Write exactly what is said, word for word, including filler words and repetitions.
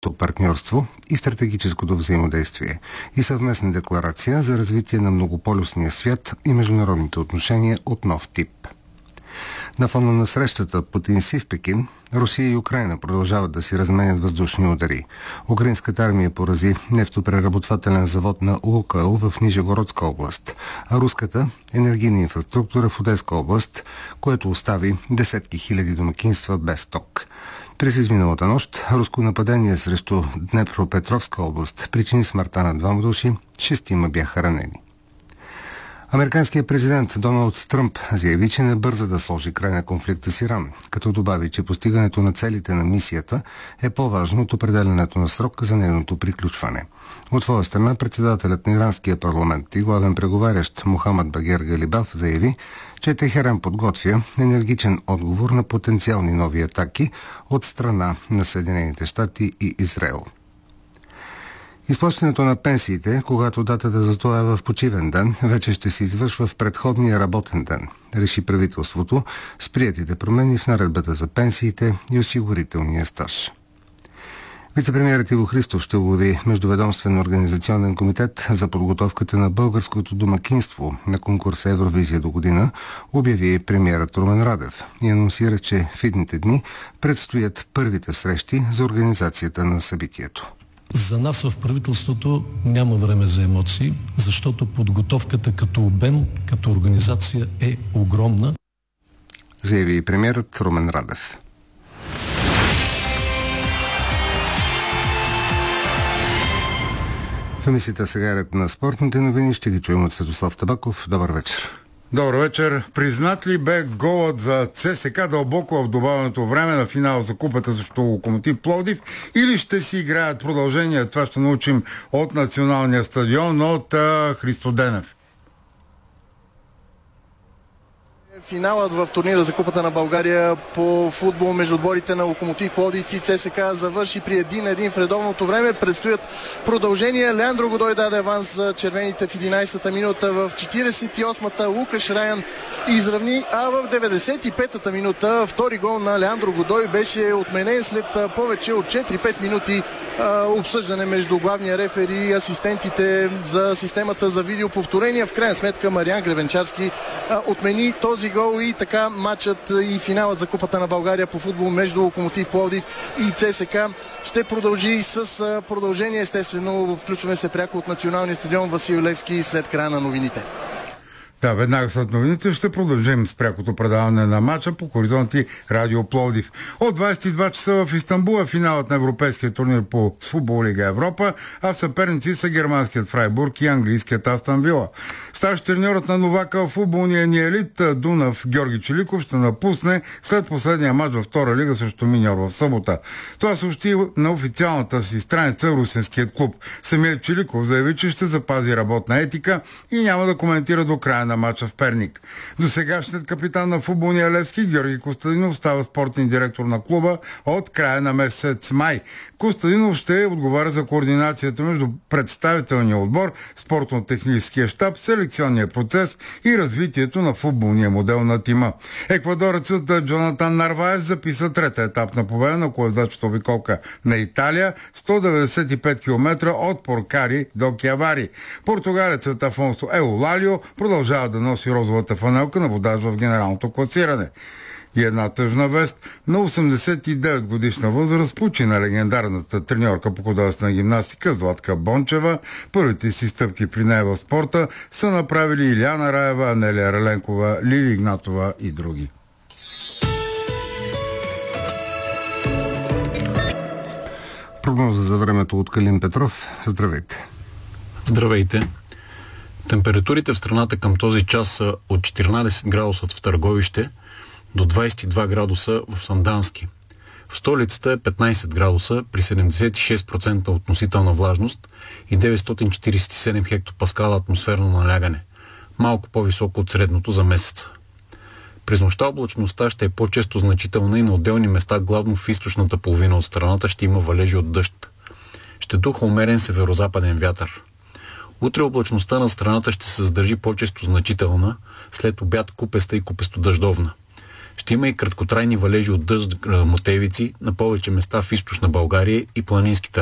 източното партньорство и стратегическото взаимодействие и съвместна декларация за развитие на многополюсния свят и международните отношения от нов тип. На фона на срещата Путин-Си в Пекин, Русия и Украйна продължават да си разменят въздушни удари. Украинската армия порази нефтопреработвателен завод на Лукойл в Нижегородска област, а руската – енергийна инфраструктура в Одеска област, което остави десетки хиляди домакинства без ток. През изминалата нощ руско нападение срещу Днепропетровска област причини смъртта на двама души, шестима бяха ранени. Американският президент Доналд Тръмп заяви, че не бърза да сложи край на конфликта с Иран, като добави, че постигането на целите на мисията е по-важно от определенето на срок за нейното приключване. От своя страна, председателят на иранския парламент и главен преговарящ Мохамад Багер Галибаф заяви, че Техеран подготвя енергичен отговор на потенциални нови атаки от страна на Съединените щати и Израел. Изплащането на пенсиите, когато датата за това е в почивен ден, вече ще се извършва в предходния работен ден, реши правителството с приетите промени в наредбата за пенсиите и осигурителния стаж. Вицепремиерът Иво Христов ще улови Междуведомствен организационен комитет за подготовката на българското домакинство на конкурса Евровизия до година, обяви премиерът Румен Радев и анонсира, че в идните дни предстоят първите срещи за организацията на събитието. За нас в правителството няма време за емоции, защото подготовката като обем, като организация е огромна. Заяви и премиерът Румен Радев. В емисията сега ред на спортните новини ще ги чуем от Светослав Табаков. Добър вечер. Добър вечер. Признат ли бе голът за ЦСКА дълбоко в добавеното време на финал за купата срещу Локомотив Пловдив, или ще си играят продължение? Това ще научим от националния стадион, от а, Христо Денев. Финалът в турнира за Купата на България по футбол между отборите на Локомотив Пловдив и ЦСКА завърши при един на един в редовното време. Предстоят продължения. Леандро Годой даде аванс за червените в единайсетата минута. В четирийсет и осмата Лукаш Раян изравни, а в деветдесет и петата минута втори гол на Леандро Годой беше отменен след повече от четири-пет минути а, обсъждане между главния рефери и асистентите за системата за видеоповторения. В крайна сметка Мариан Гребенчарски а, отмени този гол и така матчът и финалът за Купата на България по футбол между Локомотив Пловдив и ЦСКА ще продължи с продължение. Естествено, включваме се пряко от националния стадион Васил Левски след края на новините. Да, веднага след новините ще продължим с прякото предаване на матча по Хоризонти Радио Пловдив. От двайсет и два часа в Истанбул е финалът на Европейския турнир по футбол Лига Европа, а съперници са германският Фрайбург и английският Астън Вила. Старши треньорът на новака в футболния ни елит Дунав Георги Челиков ще напусне след последния матч във втора лига срещу Миньор в събота. Това съобщи на официалната си страница русенският клуб. Самият Челиков заяви, че ще запази работна етика и няма да коментира до края на матча в Перник. Досегашният капитан на футболния Левски Георги Костадинов става спортен директор на клуба от края на месец май. Костадинов ще отговаря за координацията между представителния отбор, спортно-техническия щаб, селекционния процес и развитието на футболния модел на тима. Еквадорецът Джонатан Нарваес записа трета етап на победа на колездачната обиколка на Италия, сто деветдесет и пет километра от Поркари до Киавари. Португалецът Афонсо Еулалио продължава да носи розовата фанелка на водач в генералното класиране. И една тъжна вест: на осемдесет и девет годишна възраст почина легендарната треньорка по художествена гимнастика Златка Бончева. Първите си стъпки при нея в спорта са направили Илияна Раева, Анелия Раленкова, Лили Игнатова и други. Прогноза за времето от Калин Петров. Здравейте. Здравейте. Температурите в страната към този час са от четиринайсет градуса в Търговище до двайсет и два градуса в Сандански. В столицата е петнайсет градуса при седемдесет и шест процента относителна влажност и деветстотин четирийсет и седем хектопаскала атмосферно налягане, малко по-високо от средното за месеца. През нощта облачността ще е по-често значителна и на отделни места, главно в източната половина от страната, ще има валежи от дъжд. Ще духа умерен северозападен вятър. Утре облачността на страната ще се задържи по-често значителна, след обяд купеста и купестодъждовна. Ще има и краткотрайни валежи от дъжд, мотевици на повече места в източна България и планинските